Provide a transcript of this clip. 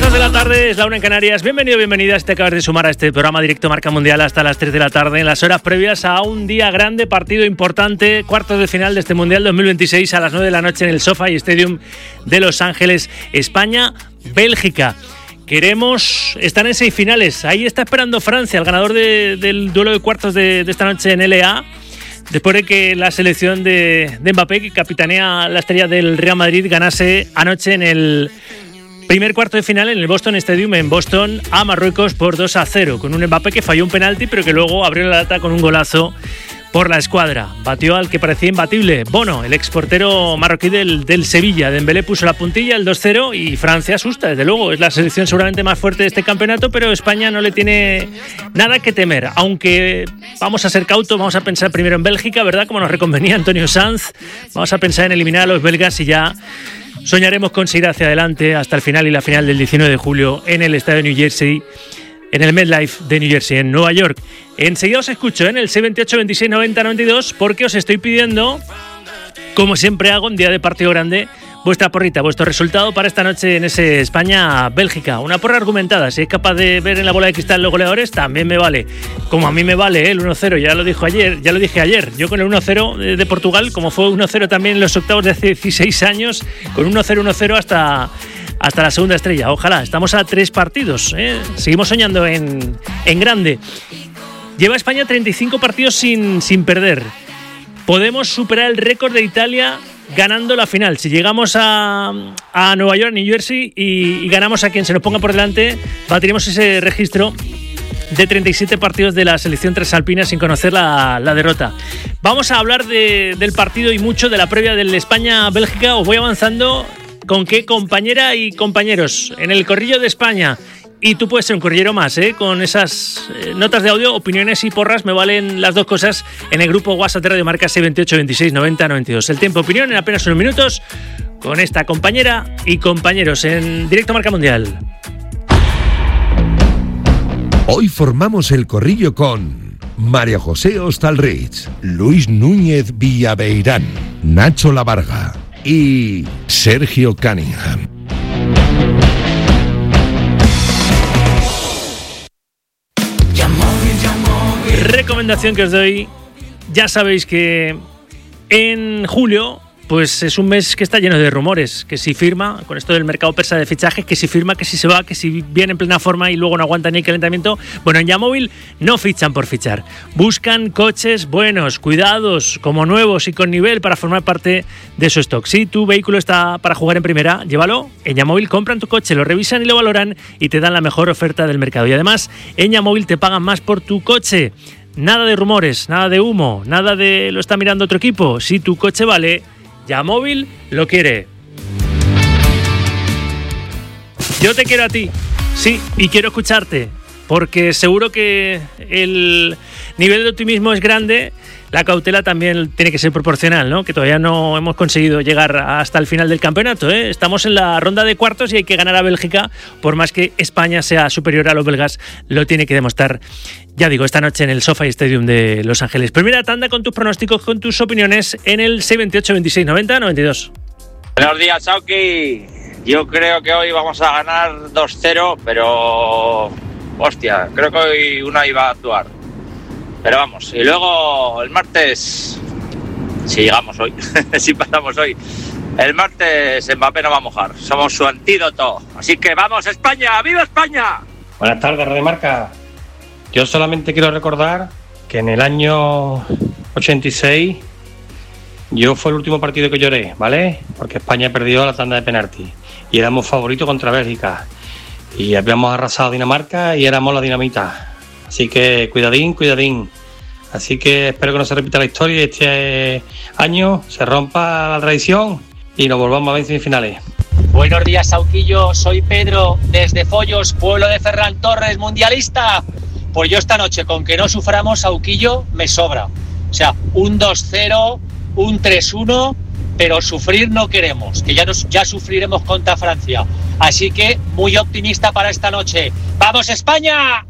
2 de la tarde, es la 1 en Canarias. Bienvenido, bienvenida. Te acabas de sumar a este programa directo Marca Mundial hasta las 3 de la tarde, en las horas previas a un día grande, partido importante, cuartos de final de este Mundial 2026 a las 9 de la noche en el SoFi Stadium de Los Ángeles, España, Bélgica. Queremos estar en semifinales. Ahí está esperando Francia, el ganador del duelo de cuartos de esta noche en LA. Después de que la selección de Mbappé, que capitanea la estrella del Real Madrid, ganase anoche en el primer cuarto de final en el Boston Stadium en Boston a Marruecos por 2-0, con un Mbappé que falló un penalti, pero que luego abrió la lata con un golazo por la escuadra. Batió al que parecía imbatible, Bono, el exportero marroquí del Sevilla. Dembélé puso la puntilla, el 2-0, y Francia asusta, desde luego. Es la selección seguramente más fuerte de este campeonato, pero España no le tiene nada que temer. Aunque vamos a ser cautos, vamos a pensar primero en Bélgica, ¿verdad? Como nos reconvenía Antonio Sanz. Vamos a pensar en eliminar a los belgas y ya soñaremos con seguir hacia adelante hasta el final y la final del 19 de julio en el estadio de New Jersey, en el MetLife de New Jersey, en Nueva York. Enseguida os escucho en el 628 26 90 92, porque os estoy pidiendo, como siempre hago en día de partido grande, vuestra porrita, vuestro resultado para esta noche en ese España-Bélgica. Una porra argumentada. Si es capaz de ver en la bola de cristal los goleadores, también me vale. Como a mí me vale el 1-0, ya lo dije ayer. Yo con el 1-0 de Portugal, como fue 1-0 también en los octavos de hace 16 años, con 1-0 hasta la segunda estrella. Ojalá, estamos a 3 partidos, ¿eh? Seguimos soñando en grande. Lleva España 35 partidos sin perder. Podemos superar el récord de Italia ganando la final. Si llegamos a Nueva York, New Jersey, y ganamos a quien se nos ponga por delante, batiremos ese registro de 37 partidos de la selección transalpina sin conocer la derrota. Vamos a hablar del partido y mucho de la previa del España-Bélgica. Os voy avanzando con qué compañera y compañeros en el corrillo de España. Y tú puedes ser un corrillero más, con esas notas de audio, opiniones y porras. Me valen las dos cosas en el grupo WhatsApp de Radio Marca 628 26 90 92. El tiempo opinión en apenas unos minutos con esta compañera y compañeros en directo Marca Mundial. Hoy formamos el corrillo con María José Hostalrich, Luis Núñez Villaveirán, Nacho Lavarga y Sergio Cunningham. Recomendación que os doy. Ya sabéis que en julio pues es un mes que está lleno de rumores, que si firma, con esto del mercado persa de fichajes, que si firma, que si se va, que si viene en plena forma y luego no aguanta ni el calentamiento. Bueno, en Yamóvil no fichan por fichar, buscan coches buenos, cuidados, como nuevos y con nivel para formar parte de su stock. Si tu vehículo está para jugar en primera, llévalo. En Yamóvil compran tu coche, lo revisan y lo valoran y te dan la mejor oferta del mercado. Y además, en Yamóvil te pagan más por tu coche. Nada de rumores, nada de humo, nada de lo está mirando otro equipo. Si tu coche vale, Yamóvil lo quiere. Yo te quiero a ti, sí, y quiero escucharte, porque seguro que el nivel de optimismo es grande. La cautela también tiene que ser proporcional, ¿no? Que todavía no hemos conseguido llegar hasta el final del campeonato, ¿eh? Estamos en la ronda de cuartos y hay que ganar a Bélgica. Por más que España sea superior a los belgas, lo tiene que demostrar, ya digo, esta noche en el SoFi Stadium de Los Ángeles. Primera tanda con tus pronósticos, con tus opiniones en el 628 26 90 92. Buenos días, Sauki. Yo creo que hoy vamos a ganar 2-0, pero hostia, creo que hoy Unai va a actuar. Pero vamos, y luego el martes, si llegamos hoy, si pasamos hoy, el martes Mbappé no va a mojar, somos su antídoto. Así que vamos, España, ¡viva España! Buenas tardes, Radio Marca. Yo solamente quiero recordar que en el año 86 yo fue el último partido que lloré, ¿vale? Porque España perdió la tanda de penalti y éramos favoritos contra Bélgica y habíamos arrasado a Dinamarca y éramos la dinamita. Así que cuidadín. Así que espero que no se repita la historia y este año se rompa la tradición y nos volvamos a ver en semifinales. Buenos días, Sauquillo. Soy Pedro, desde Follos, pueblo de Ferran Torres, mundialista. Pues yo esta noche, con que no suframos, Sauquillo, me sobra. O sea, un 2-0, un 3-1, pero sufrir no queremos, que ya sufriremos contra Francia. Así que muy optimista para esta noche. ¡Vamos, España!